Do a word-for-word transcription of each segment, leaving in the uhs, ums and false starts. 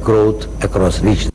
growth across regions.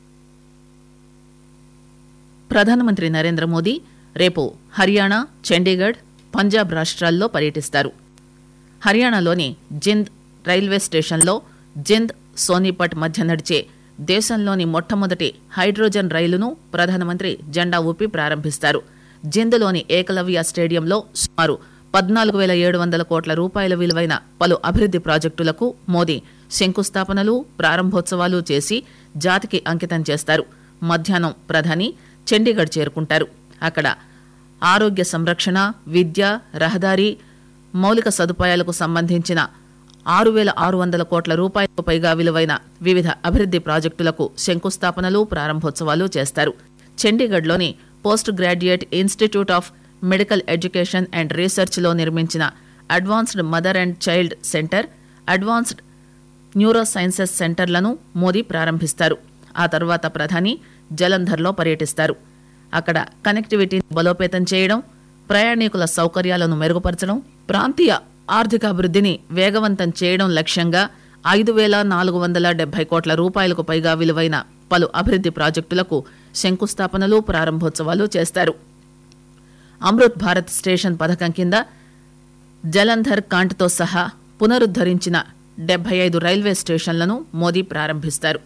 ప్రధానమంత్రి నరేంద్ర మోదీ రేపు హర్యానా, చండీగఢ్, పంజాబ్ రాష్ట్రాల్లో పర్యటిస్తారు. హర్యానాలోని జింద్ రైల్వే స్టేషన్లో జింద్ సోనీపట్ మధ్య నడిచే దేశంలోని మొట్టమొదటి హైడ్రోజన్ రైలును ప్రధానమంత్రి జెండా ఊపి ప్రారంభిస్తారు. జింద్లోని ఏకలవ్య స్టేడియంలో సుమారు పద్నాలుగు వేల ఏడు వందల కోట్ల రూపాయల విలువైన పలు అభివృద్ది ప్రాజెక్టులకు మోదీ శంకుస్థాపనలు, ప్రారంభోత్సవాలు చేసి జాతికి అంకితం చేస్తారు. మధ్యాహ్నం ప్రధాని చండీగఢ్ చేరుకుంటారు. అక్కడ ఆరోగ్య సంరక్షణ, విద్య, రహదారి, మౌలిక సదుపాయాలకు సంబంధించిన ఆరు వేల ఆరు వందల కోట్ల రూపాయలకు పైగా విలువైన వివిధ అభివృద్ది ప్రాజెక్టులకు శంకుస్థాపనలు, ప్రారంభోత్సవాలు చేస్తారు. చండీగఢ్లోని post graduate institute of medical education and రీసెర్చ్లో నిర్మించిన advanced mother and child centre, advanced neuro sciences సెంటర్లను Modi ప్రారంభిస్తారు. ఆ తర్వాత ప్రధాని జలంధర్లో పర్యటిస్తారు. అక్కడ కనెక్టివిటీని బలోపేతం చేయడం, ప్రయాణికుల సౌకర్యాలను మెరుగుపరచడం, ప్రాంతీయ ఆర్థికాభివృద్ధిని వేగవంతం చేయడం లక్ష్యంగా ఐదు వేల నాలుగు వందల డెబ్బై కోట్ల రూపాయలకు పైగా విలువైన పలు అభివృద్ది ప్రాజెక్టులకు శంకుస్థాపనలు, ప్రారంభోత్సవాలు చేస్తారు. అమృత్ భారత్ స్టేషన్ పథకం కింద జలంధర్ కాంట్తో సహా పునరుద్దరించిన డెబ్బై ఐదు రైల్వే స్టేషన్లను మోదీ ప్రారంభిస్తారు.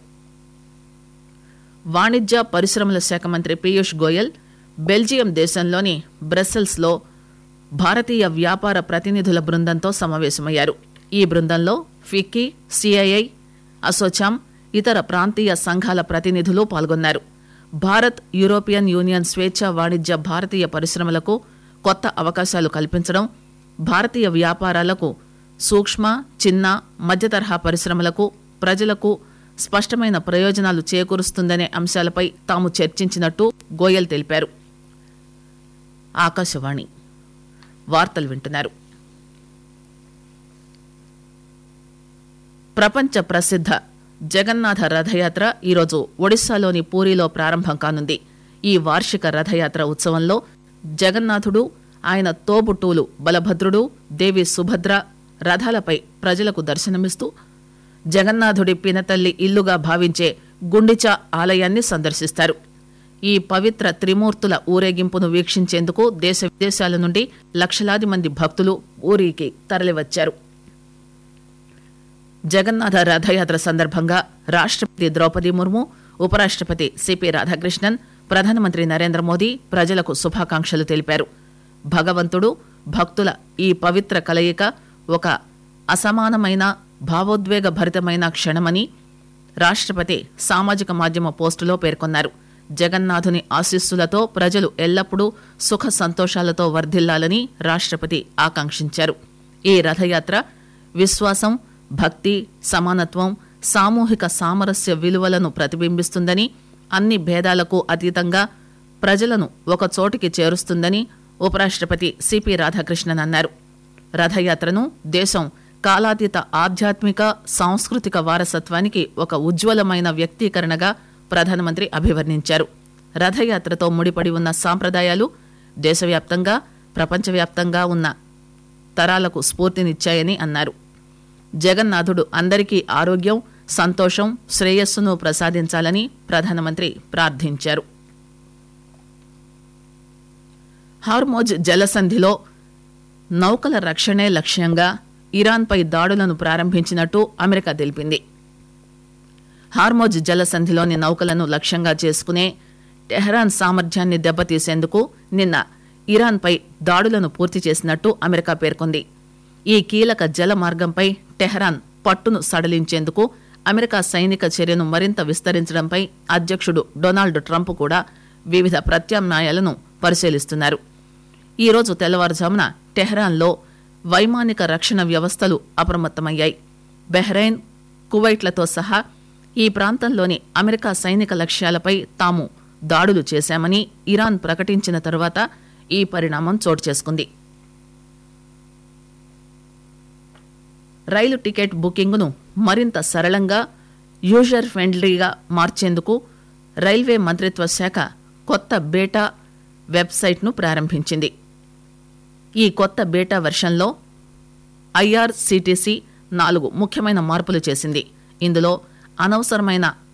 వాణిజ్య పరిశ్రమల శాఖ మంత్రి పీయూష్ గోయల్ బెల్జియం దేశంలోని బ్రస్సెల్స్లో భారతీయ వ్యాపార ప్రతినిధుల బృందంతో సమావేశమయ్యారు. ఈ బృందంలో ఫిక్కీ, సిఐఐ, అసోచామ్, ఇతర ప్రాంతీయ సంఘాల ప్రతినిధులు పాల్గొన్నారు. భారత్ యూరోపియన్ యూనియన్ స్వేచ్ఛా వాణిజ్య భారతీయ పరిశ్రమలకు కొత్త అవకాశాలు కల్పించడం, భారతీయ వ్యాపారాలకు, సూక్ష్మ, చిన్న, మధ్యతరహా పరిశ్రమలకు, ప్రజలకు స్పష్టమైన ప్రయోజనాలు చేకూరుస్తుందనే అంశాలపై తాము చర్చించినట్టు గోయల్ తెలిపారు. ఆకాశవాణి వార్తలు వింటున్నారు. ప్రపంచ ప్రసిద్ధ జగన్నాథ రథయాత్ర ఈరోజు ఒడిశాలోని పూరీలో ప్రారంభం కానుంది. ఈ వార్షిక రథయాత్ర ఉత్సవంలో జగన్నాథుడు, ఆయన తోబుట్టువులు బలభద్రుడు, దేవి సుభద్ర రథాలపై ప్రజలకు దర్శనమిస్తూ జగన్నాథుడి పినతల్లి ఇల్లుగా భావించే గుండిచా ఆలయాన్ని సందర్శిస్తారు. ఈ పవిత్ర త్రిమూర్తుల ఊరేగింపును వీక్షించేందుకు దేశ విదేశాల నుండి లక్షలాది మంది భక్తులు ఊరికి తరలివచ్చారు. జగన్నాథ రథయాత్ర సందర్భంగా రాష్ట్రపతి ద్రౌపది ముర్ము, ఉపరాష్ట్రపతి సిపి రాధాకృష్ణన్, ప్రధానమంత్రి నరేంద్ర మోదీ ప్రజలకు శుభాకాంక్షలు తెలిపారు. భగవంతుడు, భక్తుల ఈ పవిత్ర కలయిక ఒక అసమానమైన, భావోద్వేగ భరితమైన క్షణమని రాష్ట్రపతి సామాజిక మాధ్యమ పోస్టులో పేర్కొన్నారు. జగన్నాథుని ఆశీస్సులతో ప్రజలు ఎల్లప్పుడూ సుఖ సంతోషాలతో వర్ధిల్లాలని రాష్ట్రపతి ఆకాంక్షించారు. ఈ రథయాత్ర విశ్వాసం, భక్తి, సమానత్వం, సామూహిక సామరస్య విలువలను ప్రతిబింబిస్తుందని, అన్ని భేదాలకు అతీతంగా ప్రజలను ఒక చోటికి చేరుస్తుందని ఉపరాష్ట్రపతి సిపి రాధాకృష్ణన్ అన్నారు. రథయాత్రను దేశం కాలాతీత ఆధ్యాత్మిక, సాంస్కృతిక వారసత్వానికి ఒక ఉజ్వలమైన వ్యక్తీకరణగా ప్రధానమంత్రి అభివర్ణించారు. రథయాత్రతో ముడిపడి ఉన్న సాంప్రదాయాలు దేశవ్యాప్తంగా, ప్రపంచవ్యాప్తంగా ఉన్న తరాలకు స్ఫూర్తినిచ్చాయని అన్నారు. జగన్నాథుడు అందరికీ ఆరోగ్యం, సంతోషం, శ్రేయస్సును ప్రసాదించాలని ప్రధానమంత్రి ప్రార్థించారు. హార్మోజ్ జలసంధిలో నౌకల రక్షణే లక్ష్యంగా ఇరాన్పై దాడులను ప్రారంభించినట్టు అమెరికా తెలిపింది. హార్మోజ్ జలసంధిలోని నౌకలను లక్ష్యంగా చేసుకునే టెహ్రాన్ సామర్థ్యాన్ని దెబ్బతీసేందుకు నిన్న ఇరాన్పై దాడులను పూర్తి చేసినట్టు అమెరికా పేర్కొంది. ఈ కీలక జల మార్గంపై టెహ్రాన్ పట్టును సడలించేందుకు అమెరికా సైనిక చర్యను మరింత విస్తరించడంపై అధ్యక్షుడు డొనాల్డ్ ట్రంప్ కూడా వివిధ ప్రత్యామ్నాయాలను పరిశీలిస్తున్నారు. ఈ రోజు తెల్లవారుజామున టెహ్రాన్లో వైమానిక రక్షణ వ్యవస్థలు అప్రమత్తమయ్యాయి. బహ్రెయిన్, కువైట్లతో సహా ఈ ప్రాంతంలోని అమెరికా సైనిక లక్ష్యాలపై తాము దాడులు చేశామని ఇరాన్ ప్రకటించిన తర్వాత ఈ పరిణామం చోటు చేసుకుంది. రైలు టికెట్ బుకింగ్ను మరింత సరళంగా, యూజర్ ఫ్రెండ్లీగా మార్చేందుకు రైల్వే మంత్రిత్వ శాఖ కొత్త బేటా వెబ్సైట్ను ప్రారంభించింది. ఈ కొత్త బేటా వెర్షన్లో ఐఆర్సీటీసీ నాలుగు ముఖ్యమైన మార్పులు చేసింది. ఇందులో అనవసరమైన